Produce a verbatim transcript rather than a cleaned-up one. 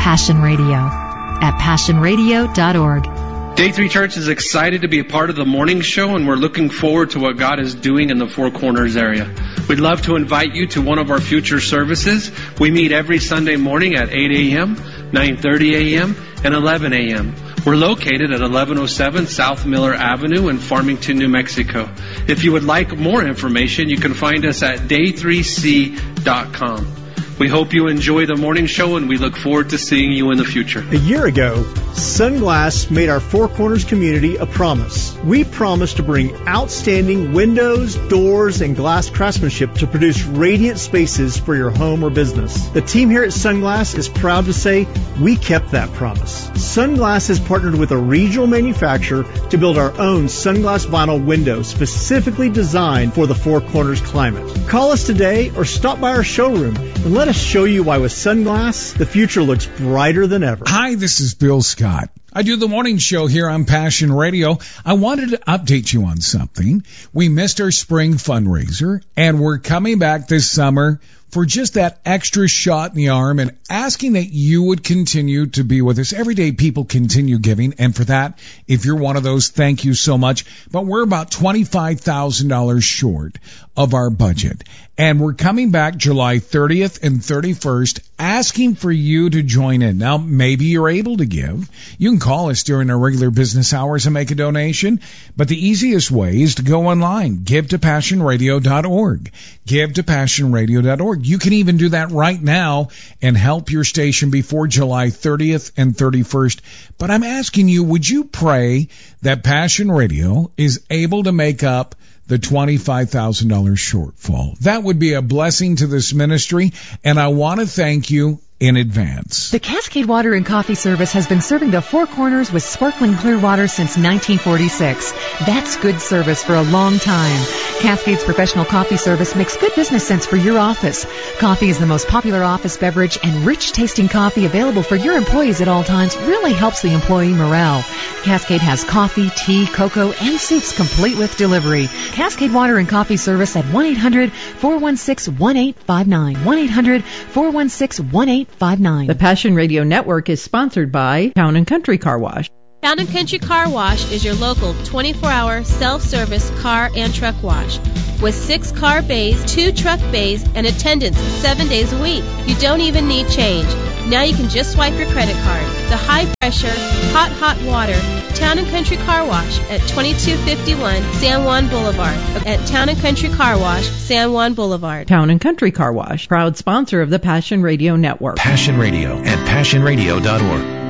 Passion Radio at passion radio dot org. Day three Church is excited to be a part of the morning show, and we're looking forward to what God is doing in the Four Corners area. We'd love to invite you to one of our future services. We meet every Sunday morning at eight a.m., nine thirty a.m., and eleven a.m. We're located at eleven oh seven South Miller Avenue in Farmington, New Mexico. If you would like more information, you can find us at day three c dot com. We hope you enjoy the morning show, and we look forward to seeing you in the future. A year ago, Sunglass made our Four Corners community a promise. We promised to bring outstanding windows, doors, and glass craftsmanship to produce radiant spaces for your home or business. The team here at Sunglass is proud to say we kept that promise. Sunglass has partnered with a regional manufacturer to build our own Sunglass vinyl windows specifically designed for the Four Corners climate. Call us today or stop by our showroom and let us show you why with Sunglass, the future looks brighter than ever. Hi, this is Bill Scott. I do the morning show here on Passion Radio. I wanted to update you on something. We missed our spring fundraiser, and we're coming back this summer for just that extra shot in the arm and asking that you would continue to be with us. Every day people continue giving, and for that, if you're one of those, thank you so much. But we're about twenty-five thousand dollars short of our budget. And we're coming back July thirtieth and thirty-first asking for you to join in. Now, maybe you're able to give. You can call us during our regular business hours and make a donation. But the easiest way is to go online. give to passion radio dot org. give to passion radio dot org. You can even do that right now and help your station before July thirtieth and thirty-first. But I'm asking you, would you pray that Passion Radio is able to make up the twenty-five thousand dollars shortfall? That would be a blessing to this ministry, and I want to thank you in advance. The Cascade Water and Coffee Service has been serving the Four Corners with sparkling clear water since nineteen forty-six. That's good service for a long time. Cascade's professional coffee service makes good business sense for your office. Coffee is the most popular office beverage, and rich-tasting coffee available for your employees at all times really helps the employee morale. Cascade has coffee, tea, cocoa, and soups complete with delivery. Cascade Water and Coffee Service at one eight hundred four one six one eight five nine. one eight hundred four one six one eight five nine. The Passion Radio Network is sponsored by Town and Country Car Wash. Town and Country Car Wash is your local twenty-four hour self-service car and truck wash. With six car bays, two truck bays, and attendance seven days a week. You don't even need change. Now you can just swipe your credit card. The high-pressure, hot, hot water Town and Country Car Wash at twenty-two fifty-one San Juan Boulevard. At Town and Country Car Wash, San Juan Boulevard. Town and Country Car Wash, proud sponsor of the Passion Radio Network. Passion Radio at passion radio dot org.